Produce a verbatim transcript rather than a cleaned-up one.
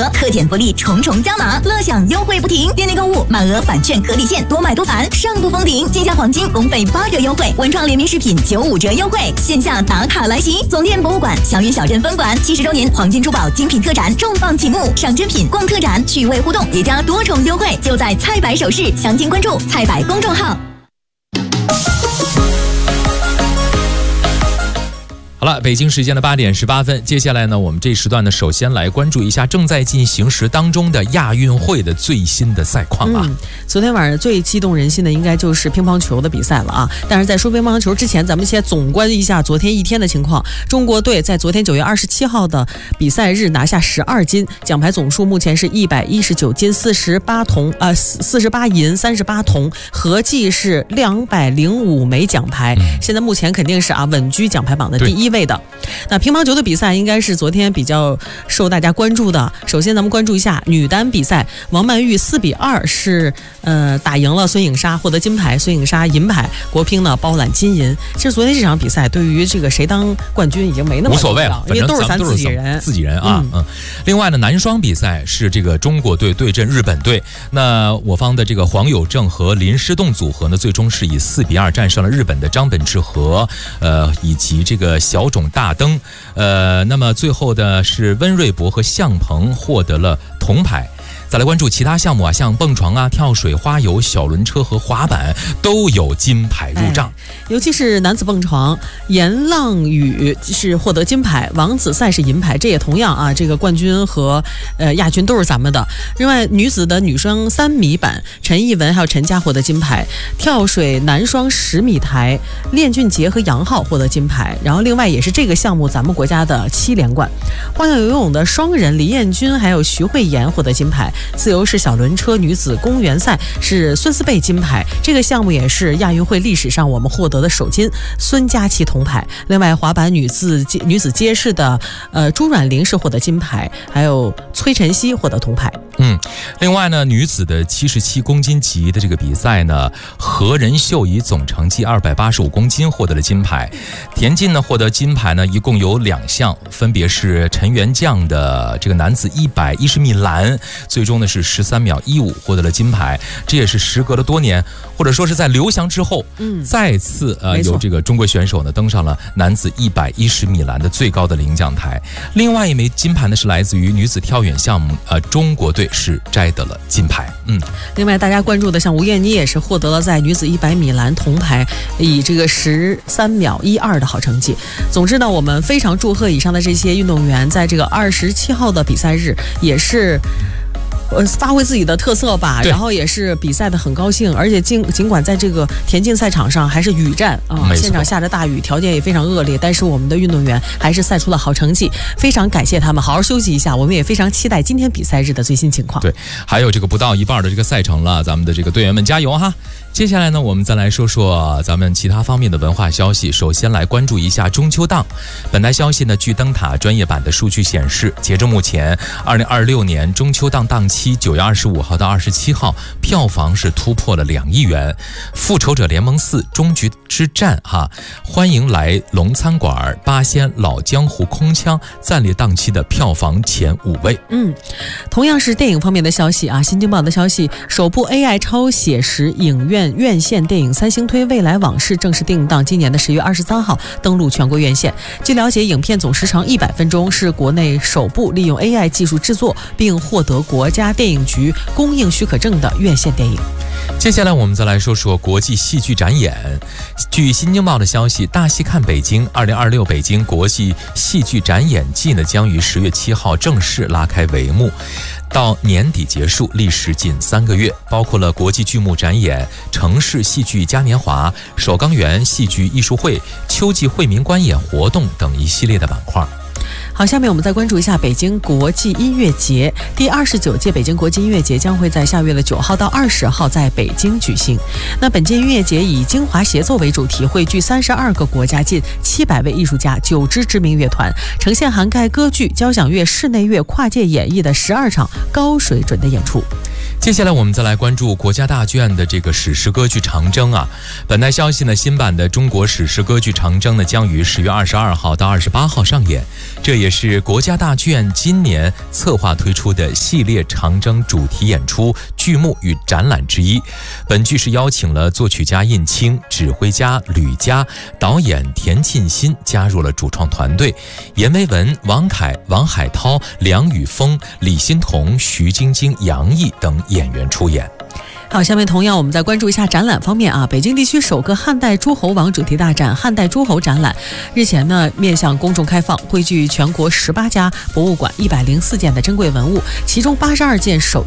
特减福利重重加码，乐享优惠不停，店内购物满额返券可抵现，多买多返，上不封顶，金价黄金公费八折优惠，文创联名饰品九五折优惠，线下打卡来袭。总店博物馆祥云小镇分馆七十周年黄金珠宝精品特展重磅启幕，赏珍品、逛特展、趣味互动，叠加多重优惠，就在菜百首饰，详情关注菜百公众号。 好了，北京时间的八点十八分，接下来呢，我们这时段呢，首先来关注一下正在进行时当中的亚运会的最新的赛况啊。 嗯，昨天晚上最激动人心的应该就是乒乓球的比赛了啊。但是在说乒乓球之前，咱们先总观一下昨天一天的情况。中国队在昨天九月二十七号的比赛日拿下十二金，奖牌总数目前是一百一十九金、四十八铜，呃，四十八银、三十八铜，合计是两百零五枚奖牌。嗯、现在目前肯定是啊稳居奖牌榜的第一位的。那乒乓球的比赛应该是昨天比较受大家关注的。首先咱们关注一下女单比赛，王曼玉四比二是呃打赢了孙颖莎，获得金牌，孙颖莎银牌，国乒呢包揽金银。其实昨天这场比赛对于这个谁当冠军已经没那么无所谓了， 因为都是咱自己人， 自己人啊。嗯。嗯另外呢，男双比赛是这个中国队对阵日本队，那我方的这个黄有正和林诗栋组合呢，最终是以四比二战胜了日本的张本智和，呃以及这个小种大登，呃，那么最后的是温瑞博和向鹏获得了铜牌。再来关注其他项目啊，像蹦床啊、跳水、花游、小轮车和滑板都有金牌入账。 哎、尤其是男子蹦床，严浪宇是获得金牌，王子赛是银牌，这也同样啊，这个冠军和呃亚军都是咱们的。另外，女子的女双三米板，陈艺文还有陈佳获得金牌；跳水男双十米台，练俊杰和杨浩获得金牌。然后另外也是这个项目咱们国家的七连冠。花样游泳的双人李彦君还有徐慧妍获得金牌。自由式小轮车女子公园赛是孙思贝金牌，这个项目也是亚运会历史上我们获得的首金，孙佳琪铜牌。另外滑板女子女子街式的呃朱阮玲是获得金牌，还有崔晨曦获得铜牌。 嗯，另外呢，女子的七十七公斤级的这个比赛呢，何仁秀以总成绩二百八十五公斤获得了金牌。田径呢获得金牌呢，一共有两项，分别是陈元将的这个男子一百一十米栏，最终呢是十三秒一五获得了金牌。这也是时隔了多年，或者说是在刘翔之后，嗯，再次呃由这个中国选手呢登上了男子一百一十米栏的最高的领奖台。另外一枚金牌呢是来自于女子跳远项目，呃，中国队是摘得了金牌。嗯， 另外大家关注的像吴艳妮也是获得了在女子一百米栏铜牌，以这个十三秒一二的好成绩。总之呢，我们非常祝贺以上的这些运动员在这个二十七号的比赛日也是。呃，发挥自己的特色吧，然后也是比赛的很高兴，而且尽尽管在这个田径赛场上还是雨战啊，现场下着大雨，条件也非常恶劣，但是我们的运动员还是赛出了好成绩，非常感谢他们，好好休息一下，我们也非常期待今天比赛日的最新情况。 对，还有这个不到一半的这个赛程了，咱们的这个队员们加油哈！接下来呢，我们再来说说咱们其他方面的文化消息。首先来关注一下中秋档。本台消息呢，据灯塔专业版的数据显示，截至目前，二零二六年中秋档档期九月二十五号到二十七号，票房是突破了两亿元。复仇者联盟四终局之战哈，欢迎来龙餐馆、八仙、老江湖、空枪暂列档期的票房前五位。 嗯，同样是电影方面的消息啊，新京报的消息，首部 A I 超写实影院院线电影《三星推未来往事》正式定档今年的十月二十三号登陆全国院线。据了解，影片总时长一百分钟，是国内首部利用 A I 技术制作并获得国家电影局公映许可证的院线电影。 接下来我们再来说说国际戏剧展演。据新京报的消息，大戏看北京二零二六北京国际戏剧展演季呢，将于十月七号正式拉开帷幕，到年底结束，历时近三个月，包括了国际剧目展演、城市戏剧嘉年华、首钢园戏剧艺术会、秋季惠民观演活动等一系列的板块。 好，下面我们再关注一下北京国际音乐节。第二十九届北京国际音乐节将会在下月的九号到二十号在北京举行。那本届音乐节以京华协奏为主题，汇聚三十二个国家近七百位艺术家、九支知名乐团，呈现涵盖歌剧、交响乐、室内乐跨界演绎的十二场高水准的演出。 接下来我们再来关注国家大剧院的这个史诗歌剧《长征》啊。本台消息呢，新版的中国史诗歌剧《长征》呢，将于十月二十二号到二十八号上演。这也是国家大剧院今年策划推出的系列长征主题演出剧目与展览之一。本剧是邀请了作曲家印青、指挥家吕嘉、导演田沁鑫加入了主创团队，阎维文、王凯、王海涛、梁宇峰、李欣彤、徐晶晶、杨毅等演员出演。 好，下面同样我们再关注一下展览方面啊。北京地区首个汉代诸侯王主题大展汉代诸侯展览日前呢面向公众开放，汇聚全国十八家博物馆一百零四件的珍贵文物，其中八十二件首